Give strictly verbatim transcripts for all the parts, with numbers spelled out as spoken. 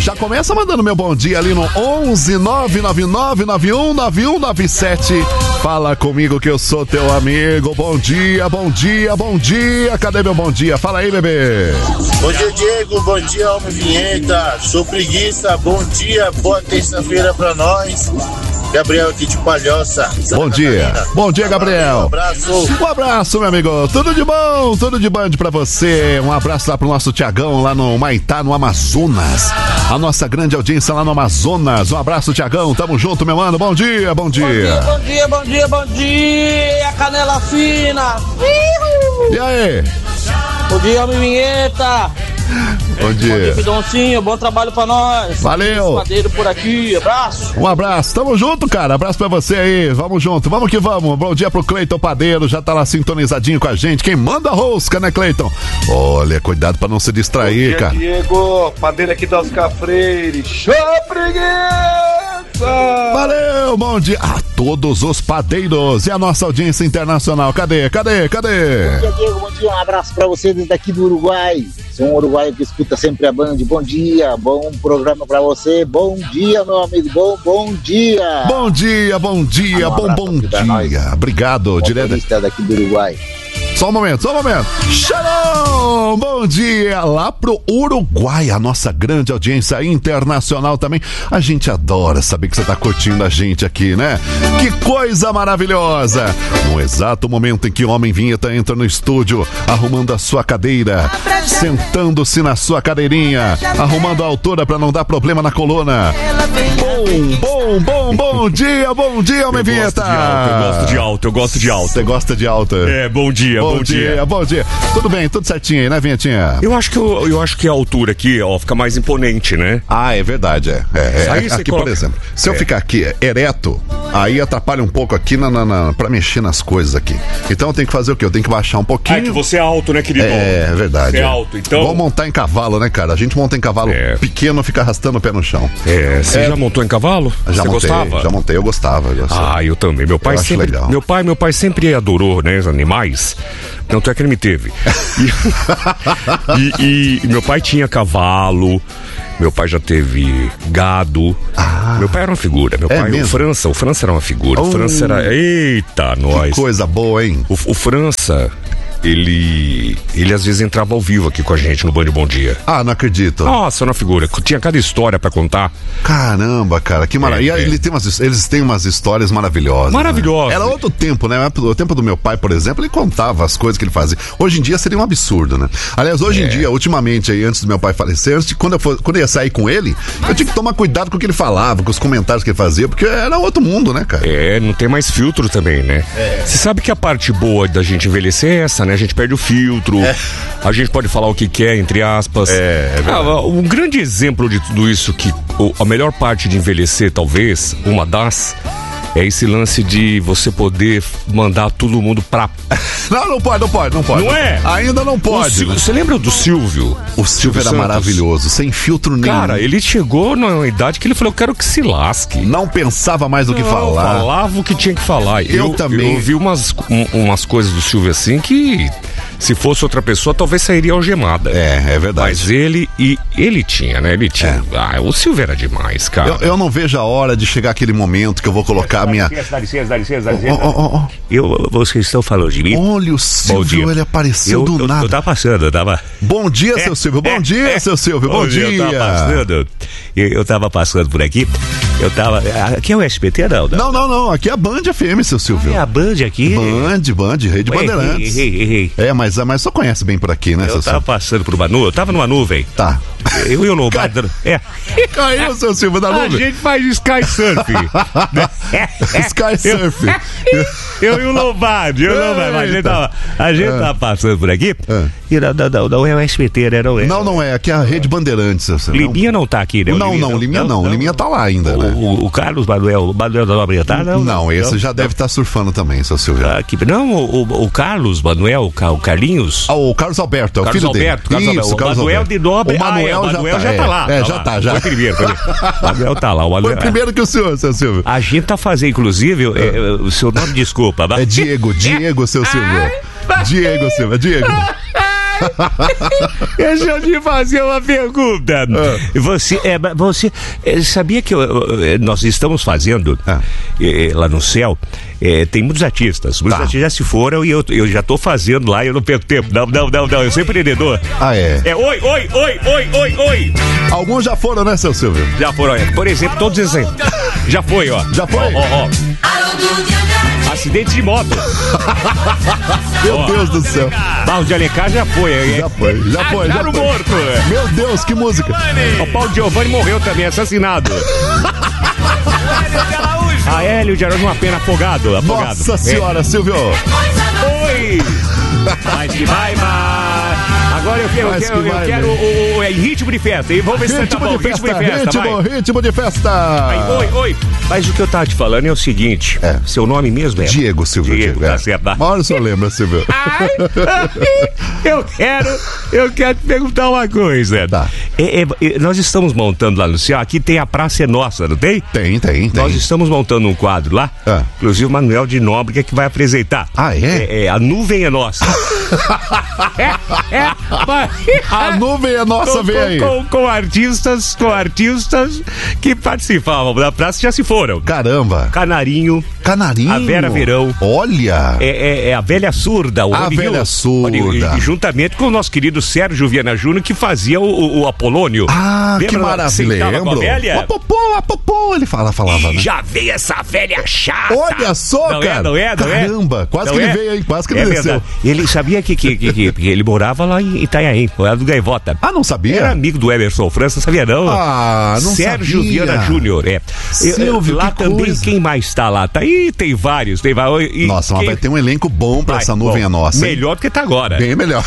Já começa mandando meu bom dia ali no onze nove nove nove nove um nove um nove sete. Fala comigo que eu sou teu amigo. Bom dia, bom dia, bom dia. Cadê meu bom dia? Fala aí, bebê. Bom dia, Diego. Bom dia, Homem Vinheta. Sou preguiça. Bom dia, boa terça-feira pra nós. Gabriel aqui de Palhoça. Bom dia. Bom dia, Gabriel. Um abraço. Um abraço, meu amigo. Tudo de bom, tudo de bom pra você. Um abraço lá pro nosso Tiagão, lá no Maitá, no Amazonas. A nossa grande audiência lá no Amazonas. Um abraço, Tiagão. Tamo junto, meu mano. Bom dia, bom dia. Bom dia, bom dia, bom dia. Canela fina. E aí? Bom dia, Homem Vinheta. Bom dia. Bom dia, Pidoncinho. Bom trabalho pra nós. Valeu. Padeiro por aqui. Abraço. Um abraço. Tamo junto, cara. Abraço pra você aí. Vamos junto. Vamos que vamos. Bom dia pro Cleiton Padeiro. Já tá lá sintonizadinho com a gente. Quem manda a rosca, né, Cleiton? Olha, cuidado pra não se distrair, Bom dia, cara. Diego. Padeiro aqui da Oscar Freire. Show, preguiça! Valeu. Bom dia a todos os padeiros e a nossa audiência internacional. Cadê? Cadê? Cadê? Bom dia, Diego. Bom dia. Um abraço pra você desde aqui do Uruguai. Sou um uruguaio que escuta sempre a Band. Bom dia, bom programa pra você. Bom dia, meu amigo. Bom, bom dia. Bom dia, bom dia, Um bom, bom dia. Obrigado, direto. daqui do Uruguai. Só um momento, só um momento. Shalom! Bom dia lá pro Uruguai, a nossa grande audiência internacional também. A gente adora saber que você tá curtindo a gente aqui, né? Que coisa maravilhosa! No exato momento em que o Homem Vinheta entra no estúdio, arrumando a sua cadeira, sentando-se na sua cadeirinha, arrumando a altura pra não dar problema na coluna. Bom, bom, bom, bom dia, bom dia, Homem Vinheta! Eu gosto de alto, eu gosto de alto. Você gosta de alta? É, bom dia, bom, Bom dia, dia. bom dia. Tudo bem, tudo certinho aí, né, Vinhetinha? Eu acho que eu, eu acho que a altura aqui, ó, fica mais imponente, né? Ah, é verdade, é. é, é. Aí você aqui, coloca- por exemplo, se eu É. ficar aqui ereto, aí atrapalha um pouco aqui na, na, na, pra mexer nas coisas aqui. Então eu tenho que fazer o quê? Eu tenho que baixar um pouquinho. Ah, é que você é alto, né, querido? É, é verdade. Você é alto, então... Vamos montar em cavalo, né, cara? A gente monta em cavalo É. pequeno, fica arrastando o pé no chão. É, você É. já montou em cavalo? Já você montei, gostava? já montei, eu gostava. Eu gostava. Ah, eu também. Meu pai Eu acho sempre, legal. meu pai, meu pai sempre adorou, né, os animais. Tanto é que ele me teve. E, e- e meu pai tinha cavalo. Meu pai já teve gado. Meu pai era uma figura. Meu É pai, o mesmo? França, o França era uma figura. Oh. O França era, eita, nós. Coisa boa, hein? O, o França, ele, ele às vezes entrava ao vivo aqui com a gente no Band Bom Dia. Ah, não acredito. Nossa, era uma figura. Tinha cada história pra contar. Caramba, cara, que maravilha. É, E é. ele tem umas, eles têm umas histórias maravilhosas. Maravilhosas. Né? Era outro tempo, né? O tempo do meu pai, por exemplo, ele contava as coisas que ele fazia. Hoje em dia seria um absurdo, né? Aliás, hoje É. em dia, ultimamente, aí, antes do meu pai falecer, antes de, quando, eu for, quando eu ia sair com ele, eu tinha que tomar cuidado com o que ele falava, com os comentários que ele fazia, porque era outro mundo, né, cara? É, não tem mais filtro também, né? Você sabe que a parte boa da gente envelhecer é essa, né? A gente perde o filtro, a gente pode falar o que quer, entre aspas. É, é verdade. Ah, um grande exemplo de tudo isso, que o- a melhor parte de envelhecer, talvez, uma das, é esse lance de você poder mandar todo mundo pra... Não, não pode, não pode, não pode. Não é? Ainda não O pode. Sil- né? Você lembra do Silvio? O Silvio era Santos? maravilhoso, sem filtro nenhum. Cara, ele chegou numa idade que ele falou, eu quero que se lasque. Não pensava mais do que Não, falar. Falava o que tinha que falar. Eu também. Eu ouvi umas, um- umas coisas do Silvio assim que, se fosse outra pessoa, talvez sairia algemada. É, é verdade. Mas ele, e ele tinha, né? Ele tinha. Ah, o Silvio era demais, cara. Eu, eu não vejo a hora de chegar aquele momento que eu vou colocar a minha. Dá licença, dá licença, dá Ó, licença. ó, ó, ó. Eu, vocês estão falando de mim? Olha o Bom Silvio, dia. ele apareceu eu, do eu, nada. Eu tava passando, eu tava... Bom dia, seu Silvio. Bom dia, seu Silvio. Bom, dia. Eu tava passando, eu, eu tava passando por aqui, eu tava... Aqui é o S B T, não? Não, não, não. Aqui é a Band F M, seu Silvio. É a Band aqui. Band, Band, Rede Errei, Bandeirantes. errei, errei. É, mas, mas só conhece bem por aqui, né, Eu seu tava Silvio? passando por uma nuvem, eu tava numa nuvem. Tá. Eu e o Lombardo... É. Caiu, seu Silvio, da A nuvem. gente faz sky surf. Sky Surf. Eu e o Lombardi, eu e o Lombardi. A gente tava, a gente Ah. tava passando por aqui. Ah. E não, não, não, não é o S B T, né? Não é. Não, não é. Aqui é a Rede Bandeirantes, seu Silvio. Liminha não tá aqui, né? O Não, não, Liminha não. Liminha tá lá ainda, O, né? o, o Carlos Manuel, o Manuel da Nobre tá? Não, Não, esse já deve estar surfando também, seu Silvio. Ah, que- não, o, o- o Carlos Manuel, o Ca- o Carlinhos. Ah, o Carlos Alberto, é o Carlos filho dele. Alberto, Carlos Isso, Alberto. O Carlos Manuel Alberto. de Nobre. O Manuel, ah, é, o já, Manuel tá, já tá é. lá. É, tá já lá. tá, já. Foi primeiro, foi primeiro. O Manuel tá lá. O Foi Manuel, primeiro que o senhor, seu Silvio. a gente tá fazendo, inclusive, é, é, o seu nome, desculpa. mas- É Diego, Diego, seu Silvio. Diego, Silvio, Diego. Deixa eu te fazer uma pergunta. Ah. Você, é, você é, sabia que eu, eu, nós estamos fazendo ah. é, lá no céu, é, tem muitos artistas. Muitos tá. artistas já se foram e eu, eu já tô fazendo lá e eu não perco tempo. Não, não, não, não. Eu sou empreendedor. Ah, é? É oi, oi, oi, oi, oi, oi. Alguns já foram, né, seu Silvio? Já foram, é. Por exemplo, todos esses. Já foi, ó. Já foi? Ó, ó, ó. Acidente de moto. Meu ó. Deus do céu. Barros de Alencar já foi. É. Já foi, já foi. Já foi. Morto. Meu Deus, que música. O Paulo Giovanni morreu também, assassinado. A Hélio de Araújo, uma pena, afogado, afogado. Nossa senhora, é. Silvio. Oi. Mas que vai, mas... Agora eu quero, eu quero, que eu quero o, o, em ritmo de festa. E vamos ver se tá bom. Ritmo de festa, ritmo, ritmo de festa. Aí, oi, oi. Mas o que eu tava te falando é o seguinte. É. Seu nome mesmo é? Diego, Silvio. Diego, Diego tá certo. Uma hora o senhor lembra, Silvio. Ai, eu quero, eu quero te perguntar uma coisa. Tá. É, é, nós estamos montando lá no céu, aqui tem a Praça é Nossa, não tem? Tem, tem, tem. Nós estamos montando um quadro lá, ah. inclusive o Manuel de Nóbrega que vai apresentar. Ah, é? É, é a nuvem é nossa. é, é, mas... A nuvem é nossa, com, vem aí. Com, com artistas, com artistas que participavam da praça já se foram. Caramba. Canarinho. Canarinho. A Vera Verão. Olha. É, é, é a Velha Surda. O a Rony Velha Rio, Surda. E, e, juntamente com o nosso querido Sérgio Viana Júnior, que fazia o, o, o Apolônio. Ah, lembra, que maravilha. Lembro. A Popô, a Popô, ele fala, falava, né? Já veio essa velha chata. Olha só, não cara. É, não é, não é. Caramba, quase não que é. ele veio aí, quase que ele é desceu. Verdade. Ele sabia que, que, que, que, que ele morava lá em Itanhaém, era do Gaivota. Ah, não sabia? Era amigo do Emerson França, sabia não? Ah, não Sérgio sabia. Viana Júnior, é. Silvio, lá que também, coisa. Quem mais tá lá? Tá aí, tem vários, tem vários. E Nossa, mas quem... vai ter um elenco bom pra vai, essa nuvem bom, é nossa. Melhor do que tá agora. Bem melhor.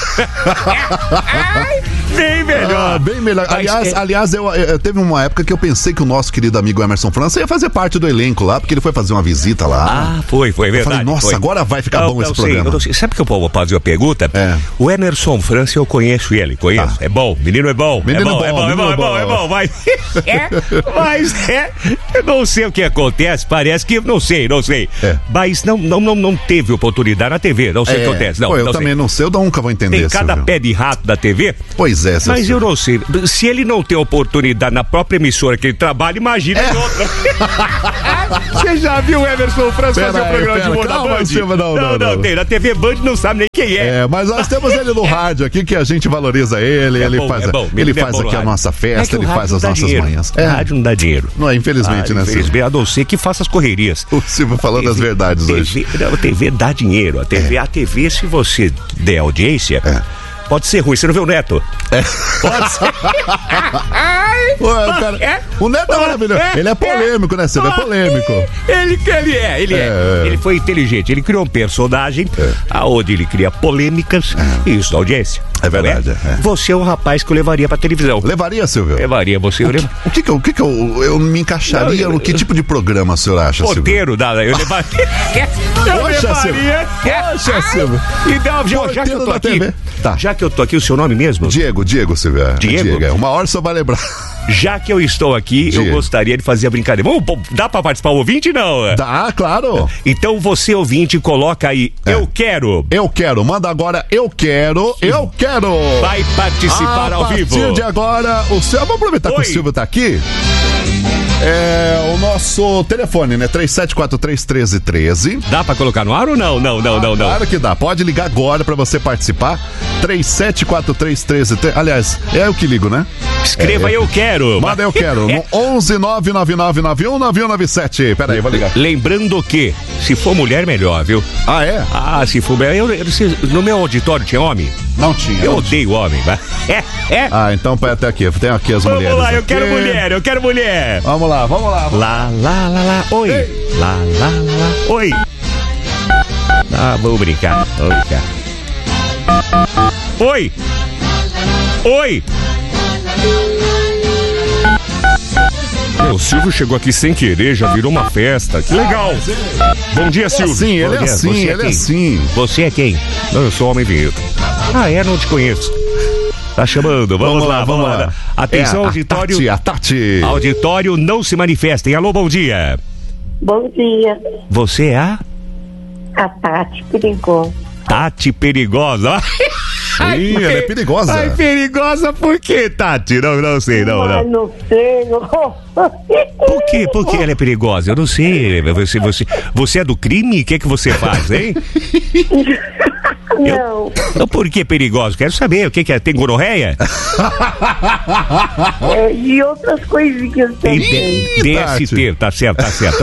Bem melhor. Ah, bem melhor. Mas, aliás, é... aliás eu, eu, teve uma época que eu pensei que o nosso querido amigo Emerson França ia fazer parte do elenco lá, porque ele foi fazer uma visita lá. Ah, foi, foi, verdade. Eu falei, nossa, foi. agora vai ficar não, bom não esse sei, programa. Não sei. Sabe que eu vou fazer uma pergunta? É. O Emerson França, eu conheço ele, conheço. Ah. É bom, menino é bom. Menino é bom, é bom, é bom, é bom, é bom, mas é, mas é, eu não sei o que acontece, parece que, não sei, não sei. É. Mas não, não, não, não teve oportunidade na T V, não sei é. o que acontece. Não, Pô, eu não também sei. não sei, eu nunca vou entender. Tem cada Silvio. pé de rato da T V. Pois é, mas eu não sei. Se ele não tem oportunidade na própria emissora que ele trabalha, imagina é. em outra. Você já viu o Emerson França fazer o um programa pera, de humor da Band? Silvio, não, não, não, não, não, tem. Na T V Band não sabe nem quem é. É, mas nós temos ele no rádio aqui, que a gente valoriza ele, é ele bom, faz, é bom, ele faz é aqui a nossa festa, é ele faz as nossas dinheiro. manhãs. É. O rádio não dá dinheiro. Não é, infelizmente, ah, né, infelizmente, Silvio? A não ser que faça as correrias. O Silvio falando as verdades T V, hoje. Não, a T V dá dinheiro. A T V, é. a T V, se você der audiência... É. Pode ser ruim, você não vê o Neto? É. Pode ser. Ué, cara, é. O Neto é maravilhoso. É. Ele é polêmico, né, Silvio? É polêmico. Ele, ele é, ele é. é. Ele foi inteligente. Ele criou um personagem é. aonde ele cria polêmicas é. e isso dá audiência. É verdade. É? É. Você é um rapaz que eu levaria pra televisão. Levaria, Silvio? Levaria, você. O que, o que, que, eu, o que, que eu, eu me encaixaria? Não, eu, que tipo de programa o senhor acha, Silvio? Porteiro, da, eu levaria. eu Poxa, Silvio. Poxa, Silvio. Então, já, já que eu tô aqui. Tá. Já que eu tô aqui, o seu nome mesmo? Diego, Diego, Silvio. Diego? Diego, é. Uma hora só vai lembrar. Já que eu estou aqui, Diego. eu gostaria de fazer a brincadeira. Vamos, dá pra participar o ouvinte, não? Dá, claro. Então você, ouvinte, coloca aí, é. eu quero. Eu quero, manda agora, eu quero, eu quero. Vai participar a ao vivo. A partir de agora, o Silvio, vamos aproveitar Oi. que o Silvio tá aqui. É o nosso telefone, né? três sete quatro três, um três um três. Dá pra colocar no ar ou não? Não, não, ah, não, não. Claro que dá. Pode ligar agora pra você participar. três sete quatro três, um três um três. Aliás, é eu que ligo, né? Escreva é, eu quero. Manda eu quero. No onze nove nove nove nove um nove um nove sete. Pera aí, vou ligar. Lembrando que, se for mulher, melhor, viu? Ah, é? Ah, se for mulher. Eu, eu, no meu auditório tinha homem? Não tinha. Eu não odeio tinha. homem, vai. É, é. Ah, então põe até aqui. Tem aqui as vamos mulheres. Vamos lá, eu aqui. quero mulher, eu quero mulher. Vamos lá, vamos lá. Vamos lá, lá, lá, lá. Oi. Ei. Lá, lá, lá, lá. Oi. Ah, vamos brincar, vamos brincar. Oi. Oi. O Silvio chegou aqui sem querer, já virou uma festa. Que legal. Bom dia, Silvio. Sim, ele é assim, ele é, ele é assim. Você é quem? Não, eu sou homem vinhedo. Ah, é? Não te conheço. Tá chamando, vamos, vamos lá, vamos lá. lá. Atenção, é, auditório. A Tati, a Tati. Auditório, não se manifestem. Alô, bom dia. Bom dia. Você é a? A Tati Perigosa. Tati Perigosa. Ih, ela é perigosa. Ai, perigosa por quê, Tati? Não, não sei, não, Mas não. não sei, não. Por quê? Por que ela é perigosa? Eu não sei. Você, você, você é do crime? O que é que você faz, hein? Não. Não, por que perigosa? Quero saber. O que, que é? Tem gonorreia? É, e outras coisinhas Tem também. D- D S T, tá certo, tá certo.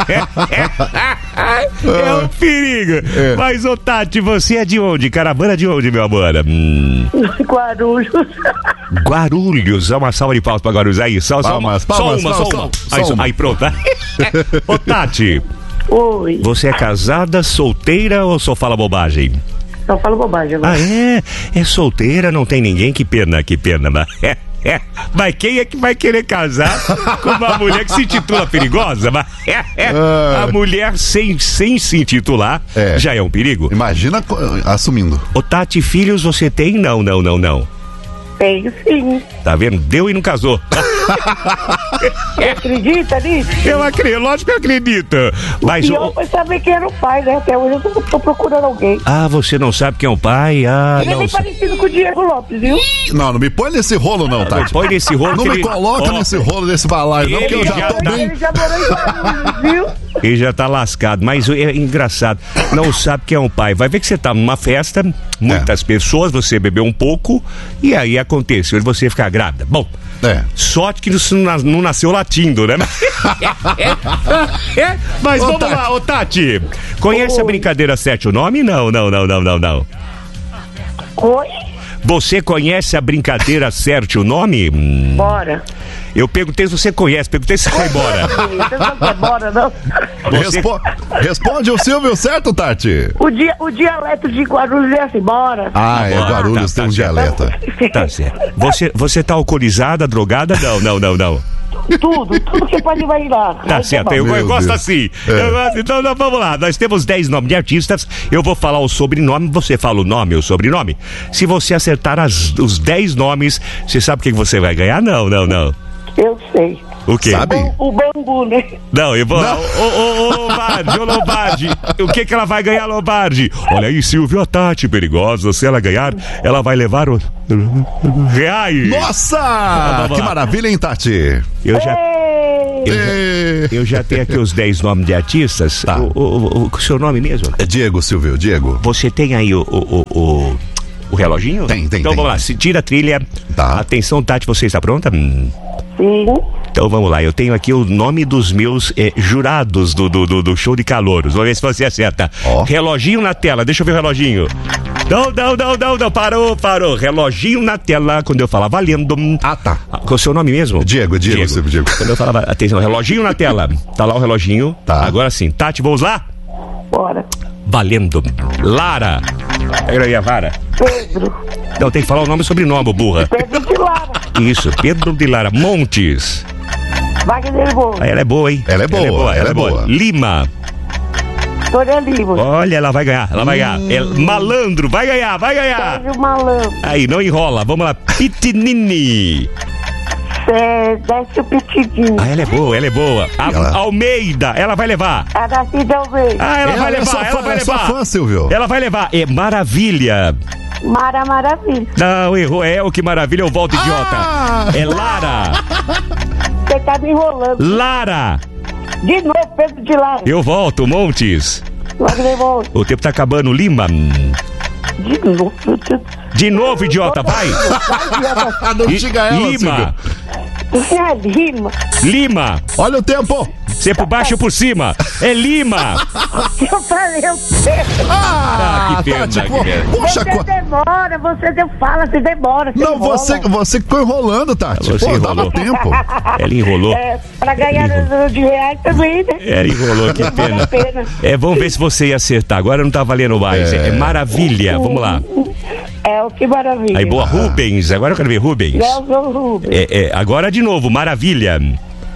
É um perigo. É. Mas, ô Tati, você é de onde? Caravana de onde, meu amor? Hum, Guarulhos. Guarulhos. Dá uma salva de palmas pra Guarulhos. Aí, só, só uma, Palmas, só palmas, uma, só só- uma. só Aí, só- uma. aí, pronto. Ô, Tati, Oi. você é casada, solteira ou só fala bobagem? Não falo bobagem agora. Ah, é? É solteira, não tem ninguém? Que pena, que pena. Mas, é, é. Mas quem é que vai querer casar com uma mulher que se intitula perigosa? Mas, é, é. A mulher sem, sem se intitular É. já é um perigo. Imagina co- assumindo. Ô Tati, filhos você tem? Não, não, não, não. Tenho sim. Tá vendo? Deu e não casou. Você acredita nisso? Eu acredito, lógico que eu acredito. Mas, E eu ô, fui saber quem era o pai, né? Até hoje eu tô, tô procurando alguém. ah, você não sabe quem é o pai? Ah, Ele é não. bem parecido com o Diego Lopes, viu? Não, não me põe nesse rolo, não, Tati. Põe nesse rolo Não que me ele- coloca Ó, nesse rolo desse balaio, não, que eu ele já já tô tá- bem. Ele já morou em Guarulhos, viu? Ele já tá lascado, mas é engraçado. Não sabe quem é um pai. Vai ver que você tá numa festa, muitas pessoas, você bebeu um pouco e aí aconteceu de você ficar grávida. Bom, É. sorte que isso não, não nasceu latindo, né? É, mas Ô, vamos Tati. lá, ô Tati. Conhece a Oi. brincadeira Sete o Nome? Não, não, não, não, não, não. Oi? Você conhece a brincadeira Acerte o Nome? Hum, Bora. Eu perguntei se você conhece, perguntei se você vai embora. Você não quer bora, não? Você- Respo- Responde o Silvio, certo, Tati? O, dia, o dialeto de Guarulhos é assim, bora. Ah, é, Bora. Guarulhos Tá, tem um tá certo. dialeto. Tá certo. Você, você tá alcoolizada, drogada? Não, não, não, não. Tudo, tudo que você pode imaginar. Tá certo, eu, Meu eu gosto Deus. assim. É. Eu gosto- então, não, vamos lá. Nós temos dez nomes de artistas. Eu vou falar o sobrenome, você fala o nome ou o sobrenome. Se você acertar as- os dez nomes, você sabe o que você vai ganhar? Não, não, não. Eu sei. O quê? Sabe? O, o bambu, né? Não, eu vou. Ô, ô, ô, Lombardi, ô, Lombardi. O que que ela vai ganhar, Lombardi? Olha aí, Silvio, a Tati perigosa. Se ela ganhar, ela vai levar o. Reais. Nossa! vamos Que lá. maravilha, hein, Tati? Eu já. Ei, Eu já, É, eu já tenho aqui os dez nomes de artistas. Tá. O, o, o, o seu nome mesmo? é Diego, Silvio, Diego. Você tem aí o, o, o, o, o reloginho? Tem, tem, Então tem. vamos lá, se tira a trilha. Tá. Atenção, Tati, você está pronta? Hum. sim. Então vamos lá, eu tenho aqui o nome dos meus eh, jurados do, do, do, do show de calouros. Vamos ver se você acerta. Ó. Reloginho na tela, deixa eu ver o reloginho. Não, não, não, não, não, parou, parou. Reloginho na tela, quando eu falar valendo. Ah, tá. Ah, qual é o seu nome mesmo? Diego, Diego, Silvio, Diego. Quando eu falava, atenção, reloginho na tela. Tá lá o reloginho. Tá. Agora sim. Tati, vamos lá? Bora. Valendo. Lara. Pega aí a vara. Pedro. Não, tem que falar o nome e sobrenome, burra. Pedro de Lara. Isso, Pedro de Lara Montes. Wagner Bom. Ah, ela é boa, hein? Ela é boa, ela é boa. Lima. Vitória Lima. Olha, ela vai ganhar, ela vai ganhar. É malandro, vai ganhar, vai ganhar. Sérgio Malandro. Aí, não enrola, vamos lá. Pitinini. É, Décio Pitidinho. Ah, ela é boa, ela é boa. A- Ela- Almeida, ela vai levar. Araci Delvey. Ah, ela, vai é levar, sua ela fã, vai é sua levar. fã, Silvio. Ela vai levar. É Maravilha. Mara Maravilha. Não, errou. É o que maravilha, eu volto, idiota. Ah! É Lara. Você tá me enrolando. Lara. De novo, Pedro de Lara. Eu volto, Montes. Wagner Bom. O tempo tá acabando, Lima. De novo, meu Deus. De novo, idiota, vai. Não diga ela, Lima. Silvio. É Lima. Lima. Olha o tempo. Você por baixo ou por cima? É Lima. Eu falei, eu sei. Ah, Ah, que pena, Tati, que pô, pena. poxa, Você co- demora, você de- fala, você demora. Você não, enrola. você, você ficou enrolando, Tati. Você Pô, dava enrolou. tempo. Ela enrolou. É, pra ganhar no- de reais também, né? Ela enrolou, que Vale pena. a pena. É, vamos ver se você ia acertar. Agora não tá valendo mais. É, é maravilha. Vamos lá. É, o que maravilha. Aí, boa. Rubens. Agora eu quero ver Rubens. Nelson Rubens. É, é, agora de novo, maravilha.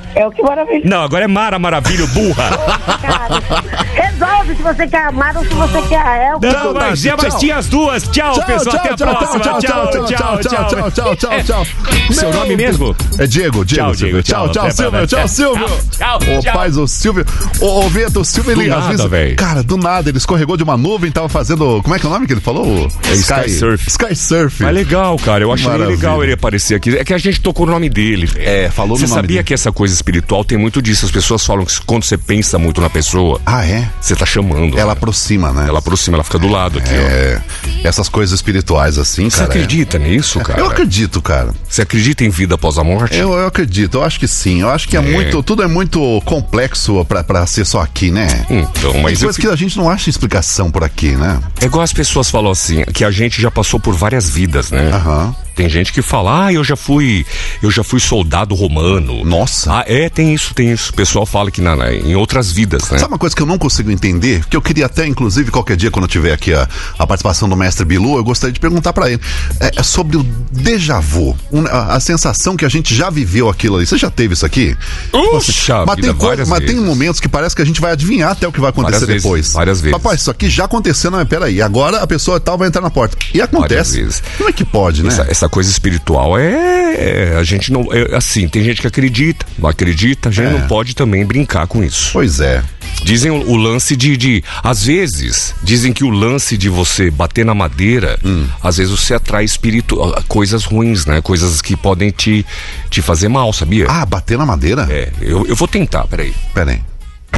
É o que maravilha. Não, agora é Mara Maravilha, burra. Cara, resolve se você quer amar ou se você quer é o que Não, mas, é, mas tinha as duas. Tchau, Tchau, pessoal. tchau, Até a tchau, próxima. tchau, tchau, tchau, tchau, tchau, tchau, tchau, tchau, tchau. Seu Meu nome mesmo? É Diego, Diego. Tchau, Silvio. Diego, Tchau, tchau. tchau, Silvio. Tchau, Silvio. Tchau, Ô, tchau. paz, o Silvio. Ô, ô, Vitor, o Silvio, Do ele às nada, vezes. velho. Cara, do nada, ele escorregou de uma nuvem, tava fazendo. Como é que é o nome que ele falou? É Sky Surf. Sky Surf. Mas legal, cara. Eu achei Maravilha. legal ele aparecer aqui. É que a gente tocou no nome dele, velho. É, falou Você no nome sabia dele. que essa coisa espiritual tem muito disso? As pessoas falam que quando você pensa muito na pessoa, Ah, é? você tá chamando. Ela cara. aproxima, né? Ela aproxima, ela fica do lado aqui, ó. É. Essas coisas espirituais assim, Você cara. acredita nisso, é... cara? Eu acredito, cara. Você acredita em vida após a morte? Eu, eu acredito, eu acho que sim. Eu acho que é, É. muito. Tudo é muito complexo pra, pra ser só aqui, né? Então, Tem mas eu coisas fico- que a gente não acha explicação por aqui, né? é igual as pessoas falam assim, que a gente já passou por várias vidas, né? Aham. Tem gente que fala, ah, eu já fui, eu já fui soldado romano. Nossa. Ah, é, tem isso, tem isso. O pessoal fala que na, na- em outras vidas, né? Sabe uma coisa que eu não consigo entender? Que eu queria até, inclusive, qualquer dia, quando eu tiver aqui a, a participação do mestre Bilu, eu gostaria de perguntar pra ele. É, é sobre o déjà vu. Um, a, a sensação que a gente já viveu aquilo ali. Você já teve isso aqui? Puxa mas vida, tem, co- várias mas tem vezes. momentos que parece que a gente vai adivinhar até o que vai acontecer Várias vezes, depois. várias vezes. Papai, isso aqui já aconteceu, não, mas peraí. Agora a pessoa tal vai entrar na porta. E Várias acontece. vezes. Como é que pode, né? Essa, essa coisa espiritual é, é, a gente não, é, assim, tem gente que acredita, não acredita, a gente É. não pode também brincar com isso. Pois é. Dizem o, o lance de, de, às vezes, dizem que o lance de você bater na madeira, Hum. às vezes você atrai espírito, coisas ruins, né? Coisas que podem te, te fazer mal, sabia? Ah, bater na madeira? É, eu, eu vou tentar, peraí. Pera aí.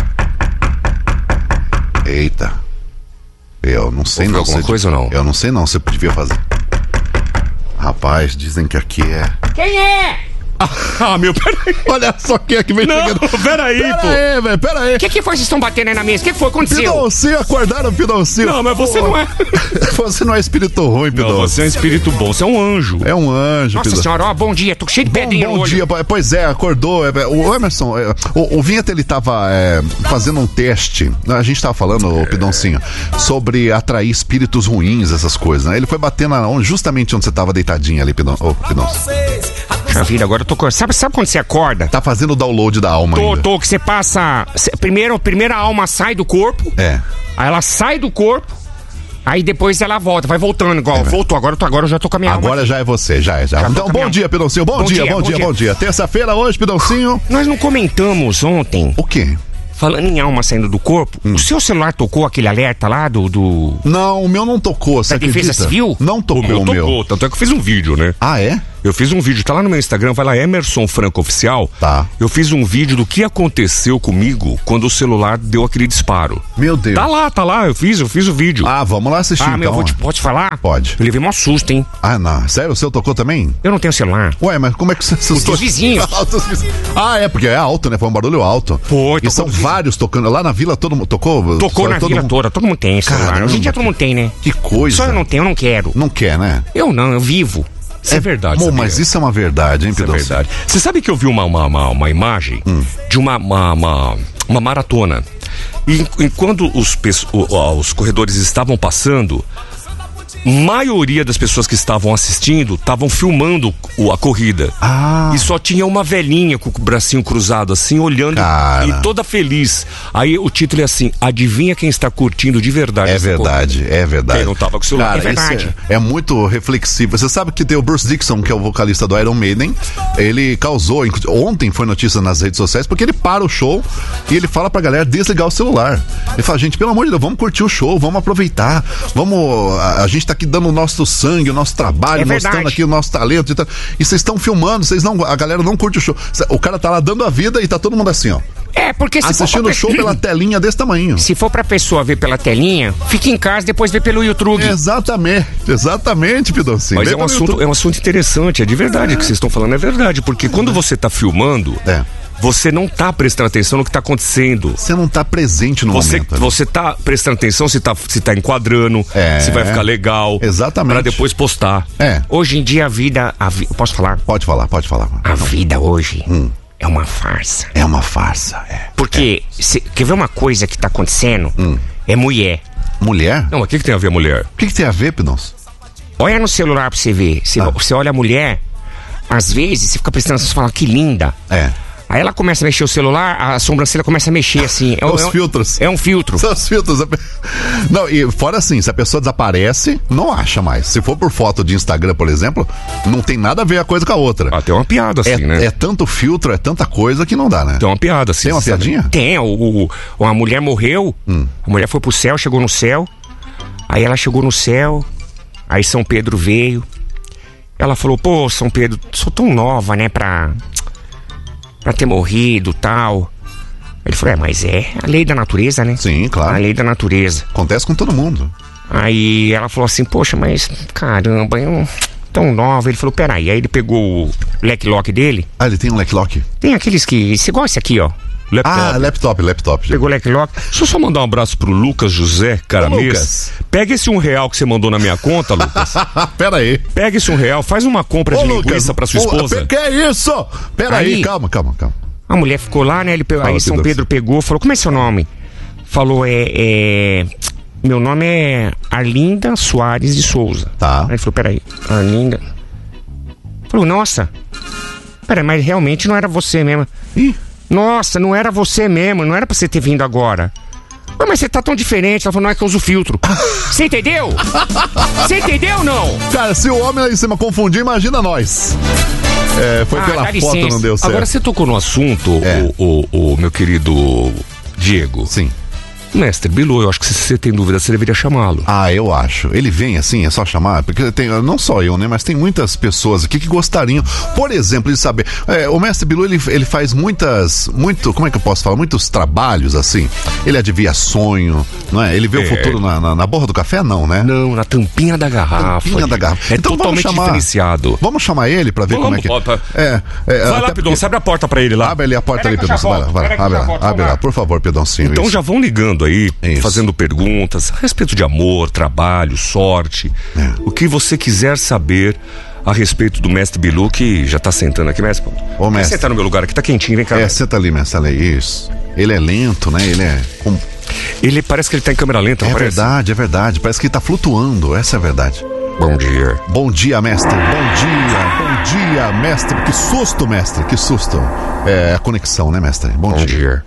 Eita. Eu não sei Houve não. alguma Você- coisa ou não? Eu não sei não, você devia fazer. Rapaz, dizem que aqui é... Quem é? Ah, meu, peraí. Olha só quem é que vem Não, chegando. peraí, Pera pô. aí, velho, pera aí. O que, que foi que vocês estão batendo aí na mesa? O que, que foi que aconteceu? Pidoncinho, acordaram, Pidoncinho. Não, mas você não é. Você não é espírito ruim, Não, Pidoncinho. você é um espírito bom, você é um anjo. É um anjo, Nossa Pidoncinho. senhora, ó, bom dia. Tô cheio de Bom, pedrinha no bom olho. dia, pai. Pois é, acordou. é, é, O Emerson, é, o, o Vinheta, ele tava é, fazendo um teste. A gente tava falando, o Pidoncinho, sobre atrair espíritos ruins, essas coisas, né? Ele foi bater na, onde- justamente onde você tava deitadinho ali, Pidon, ô, Pidoncinho. Puxa vida, agora eu tô... cor- Sabe, sabe quando você acorda? Tá fazendo o download da alma Tô, ainda. tô, que você passa... cê- Primeiro, primeiro a alma sai do corpo, É. aí ela sai do corpo, aí depois ela volta, vai voltando igual. Voltou, agora eu, tô, agora eu já tô com a minha alma. Agora já é você, já é, já. Já tô Então, com a bom minha- dia, Pidoncinho. Bom, Bom dia, dia, bom bom dia, dia. bom dia. Terça-feira hoje, Pidoncinho. Nós não comentamos ontem, O quê? falando em alma saindo do corpo, Hum. o seu celular tocou aquele alerta lá do... do... Não, o meu não tocou, você Da Defesa acredita? Civil? Não tocou O meu o meu. tocou, tanto é que eu fiz um vídeo, né? Ah, é? Eu fiz um vídeo, tá lá no meu Instagram, vai lá, Emerson Franco Oficial. Tá. Eu fiz um vídeo do que aconteceu comigo quando o celular deu aquele disparo. Meu Deus. Tá lá, tá lá, eu fiz, eu fiz o vídeo. Ah, vamos lá assistir Ah, então. meu, eu vou te, pode falar? Pode. Eu levei mó susto, hein? Ah, não. Sério, o seu tocou também? Eu não tenho celular. Ué, mas como é que você... Os dos vizinhos. Os vizinhos. Ah, é, porque é alto, né? Foi um barulho alto. Foi, E tocou são dos vizinhos. vários tocando. Lá na vila todo mundo tocou? Tocou Só na todo vila mundo- toda, todo mundo tem celular. Caramba. Hoje em dia todo mundo tem, né? Que coisa. Só eu não tenho, eu não quero. Não quer, né? Eu não, eu vivo. Isso é, verdade, Bom, sabia? mas isso é uma verdade, hein, Isso é Pidoncinho? verdade. Você sabe que eu vi uma, uma, uma, uma imagem Hum. de uma, uma, uma, uma maratona. E, e quando os, pes- o- ó, os corredores estavam passando, maioria das pessoas que estavam assistindo estavam filmando o- a corrida. Ah. E só tinha uma velhinha com o bracinho cruzado assim, olhando Cara. e toda feliz. Aí o título é assim: adivinha quem está curtindo de verdade É essa verdade, é verdade. Quem não tava com o celular. Cara, É verdade. isso É, é muito reflexivo. Você sabe que tem o Bruce Dickinson, que é o vocalista do Iron Maiden. Ele causou, inclu- ontem foi notícia nas redes sociais, porque ele para o show e ele fala pra galera desligar o celular. Ele fala, gente, pelo amor de Deus, vamos curtir o show, vamos aproveitar. Vamos. A, a gente tá aqui dando o nosso sangue, o nosso trabalho, É mostrando verdade. aqui o nosso talento e tal. E vocês estão filmando, vocês não. A galera não curte o show. O cara tá lá dando a vida e tá todo mundo assim, ó. É, porque se Assistindo for o pra... show pela telinha desse tamanho. Se for pra pessoa ver pela telinha, fica em casa, depois vê pelo YouTube. Exatamente, exatamente, Pidoncinho. Mas Vem é um, pelo assunto, YouTube. é um assunto interessante, é de verdade. O que vocês estão falando é verdade. Porque quando você está filmando, É. você não está prestando atenção no que está acontecendo. Você não tá presente no Você, momento. ali. você tá prestando atenção se tá, se tá enquadrando, É. se vai ficar legal. Exatamente. Pra depois postar. É, Hoje em dia a vida... A vi... Posso falar? pode falar, pode falar. A vida hoje Hum. é uma farsa. É uma farsa, é. Porque, cê, quer ver uma coisa que tá acontecendo? Hum. É mulher. Mulher? Não, mas o que, que tem a ver a mulher? O que, que tem a ver, Pidoncio? Olha no celular pra você ver. Você Ah. você olha a mulher, às vezes você fica prestando atenção e fala que linda. É. Aí ela começa a mexer o celular, a sobrancelha começa a mexer assim. É, Os é um, filtros. É um filtro. São os filtros. Não, e fora assim, se a pessoa desaparece, não acha mais. Se for por foto de Instagram, por exemplo, não tem nada a ver a coisa com a outra. Ah, tem uma piada assim, é, né? É tanto filtro, é tanta coisa que não dá, né? Tem uma piada assim. Tem uma piadinha? Tem, o, o, a mulher morreu, hum. a mulher foi pro céu, chegou no céu, aí ela chegou no céu, aí São Pedro veio, ela falou, pô, São Pedro, sou tão nova, né, pra, pra ter morrido, tal. Ele falou, é, mas é a lei da natureza, né? Sim, claro. A lei da natureza. Acontece com todo mundo. Aí ela falou assim, poxa, mas caramba, eu tão nova. Ele falou, peraí. Aí ele pegou o leque lock dele. Ah, ele tem um leque lock? Tem aqueles que, você gosta aqui, ó. Laptop. Ah, laptop, laptop. Pegou o leque lock. Deixa eu só mandar um abraço pro Lucas José Caramês. Pega esse um real que você mandou na minha conta, Lucas. Pera aí. Pega esse um real, faz uma compra Ô, de Lucas, linguiça pra sua esposa. Ô, que é isso? Pera aí, aí calma, calma, calma. A mulher ficou lá, né? Ele pegou, Fala, aí São Deus. Pedro pegou, falou, como é seu nome? Falou, é, é... meu nome é Arlinda Soares de Souza. Tá. Aí ele falou, peraí, Arlinda. Falou, nossa. Peraí, mas realmente não era você mesmo. Ih. Nossa, não era você mesmo, não era pra você ter vindo agora. Ué, mas você tá tão diferente. Ela falou, não, é que eu uso filtro. Você entendeu? Você entendeu ou não? Cara, se o homem lá em cima confundir, imagina nós. É, foi Ah, pela dá foto, licença. não deu certo. Agora você tocou no assunto, É. o, o, o meu querido Diego. Sim. Mestre Bilu, eu acho que se você tem dúvida, você deveria chamá-lo. Ah, eu acho. Ele vem assim, é só chamar, porque tem, não só eu, né, mas tem muitas pessoas aqui que gostariam, por exemplo, de saber. É, o Mestre Bilu, ele, ele faz muitas, muito, como é que eu posso falar? Muitos trabalhos, assim. Ele adivinha sonho, não é? Ele vê É. o futuro na, na, na borra do café, não, né? Não, na tampinha da garrafa. Tampinha da garrafa. É Então vamos totalmente chamar- diferenciado. Vamos chamar ele pra ver Vamos, como é que bota. é. é Vai até lá, Pedão, porque- abre a porta pra ele lá. Abre ali a porta Pera ali, que eu já Pedão. Vai lá, volto, vai lá, pera que eu abre já lá, volto, abre vamos lá, lá. por favor, Pedãozinho. Então isso. já vão ligando aí, Isso. fazendo perguntas a respeito de amor, trabalho, sorte, É. o que você quiser saber a respeito do Mestre Bilu, que já tá sentando aqui, Mestre. Ô, Vem mestre. sentar no meu lugar aqui, tá quentinho, vem cá. É, senta ali, mestre, olha aí, isso. Ele é lento, né? Ele é. com- Ele parece que ele tá em câmera lenta, É não parece? verdade, é verdade. Parece que ele tá flutuando, essa é a verdade. Bom dia. Bom dia, mestre. Bom dia, bom dia, mestre. Que susto, mestre, que susto. É a conexão, né, mestre? Bom, Bom dia. dia.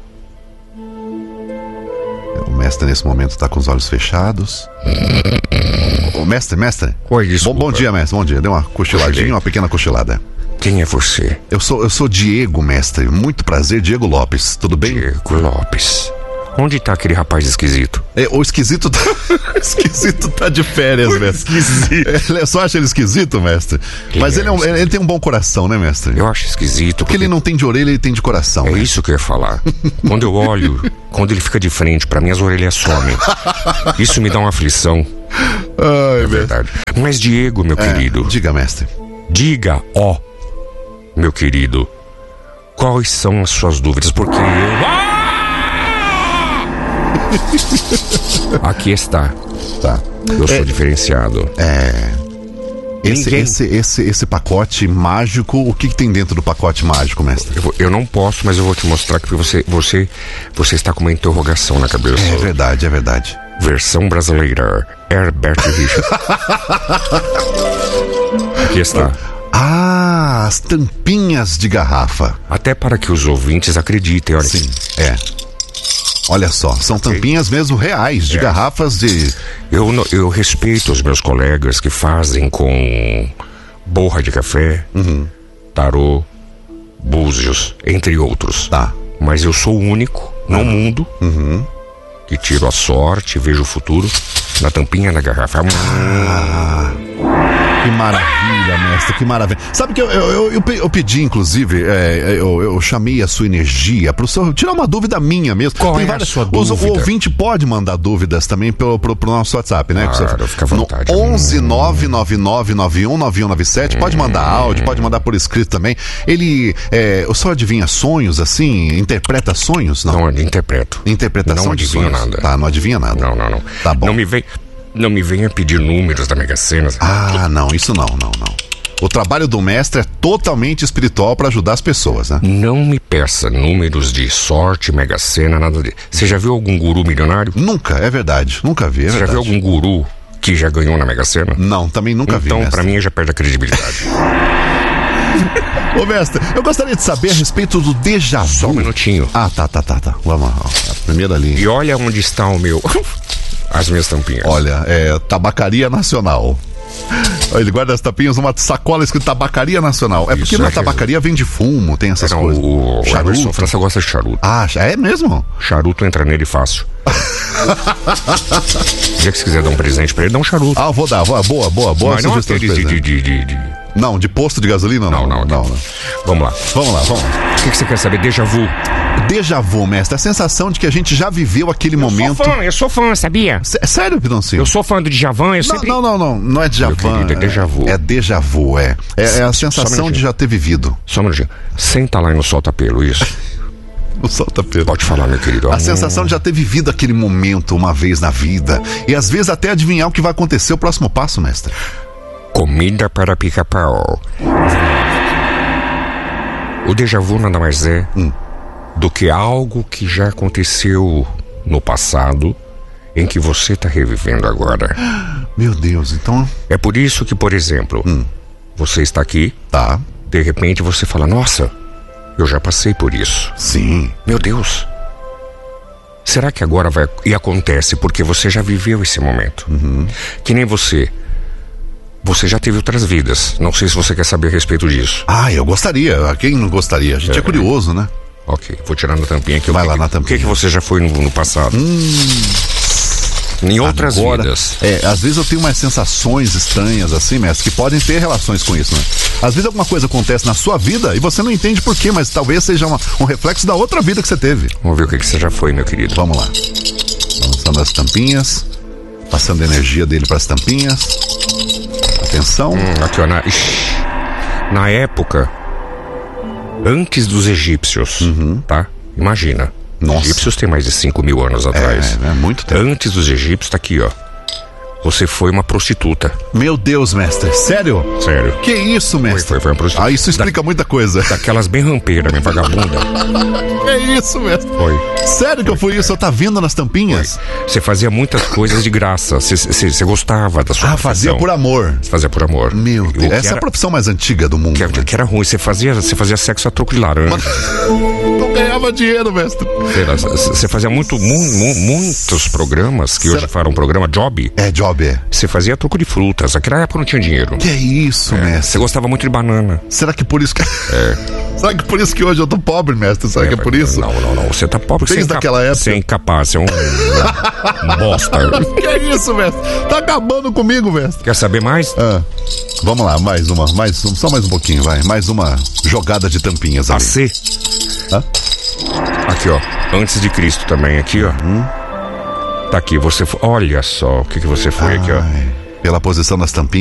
O mestre nesse momento tá com os olhos fechados. O mestre, mestre. Oi, Bom, desculpa. bom dia, mestre. Bom dia. Deu uma cochiladinha, Cochilei. uma pequena cochilada. Quem é você? Eu sou, eu sou Diego, mestre. Muito prazer, Diego Lopes. Tudo bem? Diego Lopes. Onde tá aquele rapaz esquisito? É, o esquisito tá. o esquisito tá de férias, mestre. Esquisito. Ele só acha ele esquisito, mestre. Quem Mas é ele, é um- ele tem um bom coração, né, mestre? Eu acho esquisito. Porque ele não tem de orelha, ele tem de coração. É né? isso que eu ia falar. Quando eu olho, quando ele fica de frente, pra mim as orelhas somem. Isso me dá uma aflição, Ai, mestre. verdade. Mas Diego, meu É, querido, diga, mestre. diga, ó, meu querido, quais são as suas dúvidas? Porque eu... Aqui está. Tá. Eu sou diferenciado. Esse, Ninguém- esse, esse, esse pacote mágico, o que, que tem dentro do pacote mágico, mestre? Eu, vou- eu não posso, mas eu vou te mostrar que você, você, você está com uma interrogação na cabeça. É verdade, é verdade. Versão brasileira. Herbert Richard. Aqui está. Ah, as tampinhas de garrafa. Até para que os ouvintes acreditem, olha. Sim, é. Olha só, são tampinhas mesmo reais, de É. garrafas de... Eu, não- eu respeito os meus colegas que fazem com borra de café, tarô, búzios, entre outros. Tá. Mas eu sou o único no mundo que tiro a sorte, vejo o futuro na tampinha da garrafa. Que maravilha, mestre, que maravilha. Sabe que eu, eu, eu, eu pe- eu pedi, inclusive, é, eu, eu chamei a sua energia para o senhor tirar uma dúvida minha mesmo. Qual é a sua os- dúvida? O ouvinte pode mandar dúvidas também pelo, pro, pro nosso WhatsApp, né? Claro, fica à vontade. No onze nove nove nove nove um nove um nove sete. Pode mandar áudio, pode mandar por escrito também. Ele, é, o senhor adivinha sonhos, assim? Interpreta sonhos? Não. Não, eu interpreto. Interpretação Não de adivinho sonhos. nada. Tá, não adivinha nada. Não, não, não. Tá bom. Não me vem, não me venha pedir números da Mega Sena. Ah, não, isso não, não, não. O trabalho do mestre é totalmente espiritual para ajudar as pessoas, né? Não me peça números de sorte, Mega Sena, nada de... Você já viu algum guru milionário? Nunca, é verdade. Nunca vi, é Você já verdade. viu algum guru que já ganhou na Mega Sena? Não, também nunca vi, Então, mestre. pra mim, já perde a credibilidade. Ô, mestre, eu gostaria de saber a respeito do déjà vu. Só um minutinho. Ah, tá, tá, tá, tá. Vamos lá. A primeira linha. E olha onde está o meu... As minhas tampinhas. Olha, é Tabacaria Nacional. Ele guarda as tampinhas numa sacola escrito Tabacaria Nacional. É porque Isso, na é que- tabacaria vende fumo, tem essas Não, coisas. o, o Charuto. Emerson França gosta de charuto. Ah, é mesmo? Charuto entra nele fácil. O dia que você quiser dar um presente pra ele, dá um charuto. Ah, vou dar. Boa, boa, boa. boa Mas não sugestão de aqueles de, presente. de, de, de, de... Não, de posto de gasolina não. Não, não, não. não. Vamos lá. Vamos lá, vamos lá. O que, que você quer saber? Déjà vu. Déjà vu, mestre. A sensação de que a gente já viveu aquele momento. Eu sou fã, eu sou fã, sabia? S- Sério, Pidoncinho? Eu sou fã do Djavan, eu Não, sempre... não, não, não. Não é déjà Meu vu. querido, é déjà vu. É déjà vu, é. É, é a Só um sensação de minutinho. já ter vivido. Só um minutinho. Senta lá e não solta pelo, isso. O solta-pelo. Pode falar, meu querido. A sensação de já ter vivido aquele momento uma vez na vida. E às vezes até adivinhar o que vai acontecer o próximo passo, mestre. Comida para pica-pau. O déjà vu nada mais é Hum. do que algo que já aconteceu no passado, em que você está revivendo agora. Meu Deus, então. É por isso que, por exemplo, Hum. você está aqui, Tá. de repente você fala, nossa, eu já passei por isso. Sim. Meu Deus. Será que agora vai... E acontece porque você já viveu esse momento. Uhum. Que nem você. Você já teve outras vidas. Não sei se você quer saber a respeito disso. Ah, eu gostaria. Quem não gostaria? A gente é, É. curioso, né? Ok, vou tirar na tampinha aqui. Vai O que lá que- na O que, tampinha. que você já foi no, no passado? Em outras Agora, vidas. É, às vezes eu tenho umas sensações estranhas assim, mestre, que podem ter relações com isso, né? Às vezes alguma coisa acontece na sua vida e você não entende por quê, mas talvez seja uma- um reflexo da outra vida que você teve. Vamos ver o que, que você já foi, meu querido. Vamos lá. Lançando as tampinhas. Passando a energia dele para as tampinhas. Atenção. Hum, aqui, ó. Na, Ixi. Na época, antes dos egípcios, tá? Imagina. Nossa. Os egípcios têm mais de cinco mil anos atrás. É, é muito tempo. Antes dos egípcios, tá aqui, ó. Você foi uma prostituta. Meu Deus, mestre. Sério? Sério. Que isso, mestre? Foi, foi uma prostituta. Ah, isso explica muita coisa. Daquelas bem rampeiras, bem vagabunda. Que isso, mestre? Foi. Sério que eu fui isso? Eu tá vendo nas tampinhas? Você fazia muitas coisas de graça. Você- Você você gostava da sua Ah, profissão. fazia por amor. Você fazia por amor. Meu O Deus. que Essa é era- a profissão mais antiga do mundo. Que, né? que era ruim, você fazia, você fazia sexo a troco de laranja. Não ganhava dinheiro, mestre. Você fazia muito, mu, mu- muitos programas que hoje Será- falam um programa job. É, job, é. Você fazia a troco de frutas. Naquela época não tinha dinheiro. Que é isso, Você mestre? gostava muito de banana. Será que por isso que... Será que por isso que hoje eu tô pobre, mestre? Será que é por isso? Não, não, não. Você tá pobre. Desde você é incap- aquela época. Você é incapaz. Você é um, um bosta. Que é isso, mestre? Tá acabando comigo, mestre. Quer saber mais? Ah, vamos lá, mais uma, mais um, só mais um pouquinho, vai. Mais uma jogada de tampinhas A ali. C. Hã? Aqui, ó. Antes de Cristo também, aqui, ó. Tá aqui, você foi. Olha só o que, que você foi aqui, ó. Ai, pela posição das tampinhas.